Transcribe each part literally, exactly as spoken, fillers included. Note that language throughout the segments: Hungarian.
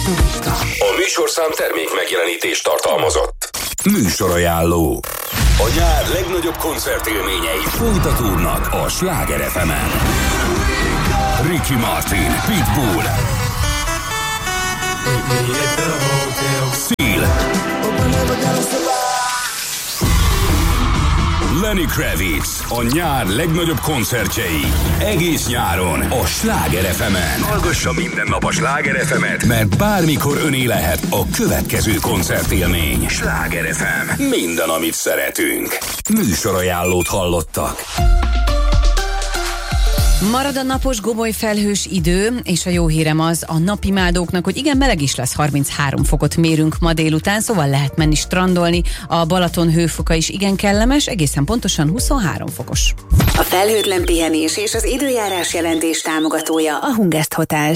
turista. A műsorszám termék megjelenítést tartalmazott. Műsorajánló. A nyár legnagyobb koncertélményei folytatódnak a Sláger ef emen. Ricky Martin, Pitbull, Seal, Lenny Kravitz, a nyár legnagyobb koncertjei. Egész nyáron a Sláger ef emen. Hallgassa minden nap a Sláger ef emet, mert bármikor öné lehet a következő koncertélmény. Sláger ef em. Minden, amit szeretünk. Műsorajánlót hallottak. Marad a napos, gomoly felhős idő, és a jó hírem az a napimádóknak, hogy igen, meleg is lesz, harminchárom fokot mérünk ma délután, szóval lehet menni strandolni. A Balaton hőfoka is igen kellemes, egészen pontosan huszonhárom fokos. A felhőtlen pihenés és az időjárás jelentés támogatója a Hungest Hotels.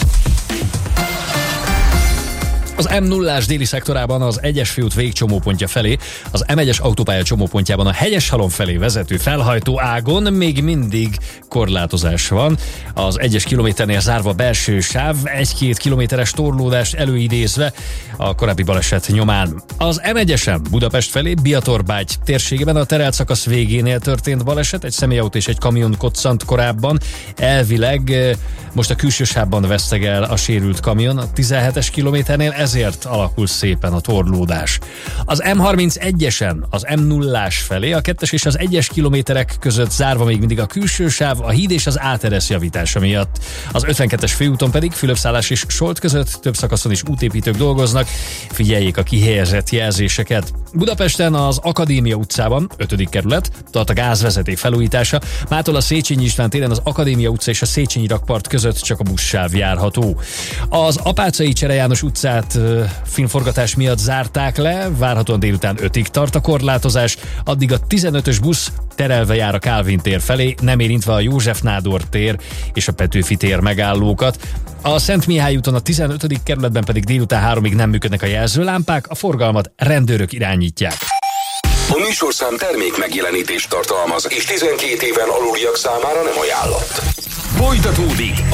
Az em nullás déli szektorában az egyes főút végcsomópontja felé, az em egyes autópálya csomópontjában a Hegyeshalom felé vezető felhajtó ágon még mindig korlátozás van. Az egyes kilométernél zárva belső sáv, egy-két kilométeres torlódást előidézve a korábbi baleset nyomán. Az em egyesen Budapest felé Biatorbágy térségében a terelt szakasz végénél történt baleset, egy személyautó és egy kamion koccant korábban. Elvileg most a külső sávban vesztegel a sérült kamion a tizenhetes kilométernél, ezért alakul szépen a torlódás. Az em harmincegyesen az em nullás felé a kettes és az egyes kilométerek között zárva még mindig a külső sáv, a híd és az áteresz javítása miatt. Az ötvenkettes főúton pedig Fülöpszállás és Solt között több szakaszon is útépítők dolgoznak, figyeljék a kihelyezett jelzéseket. Budapesten az Akadémia utcában, ötödik kerület, tart a gázvezeték felújítása, mától a Széchenyi István téren az Akadémia utca és a Széchenyi rakpart között csak a buszsáv járható. Az Apáczai Csere János utcát filmforgatás miatt zárták le, várhatóan délután ötig tart a korlátozás, addig a tizenötös busz terelve jár a Kálvin tér felé, nem érintve a József Nádor tér és a Petőfi tér megállókat. A Szent Mihály úton a tizenötödik kerületben pedig délután háromig nem működnek a jelzőlámpák, a forgalmat rendőrök irányítják. A műsorszám termék megjelenítést tartalmaz, és tizenkét éven aluliak számára nem ajánlott. Folytatódik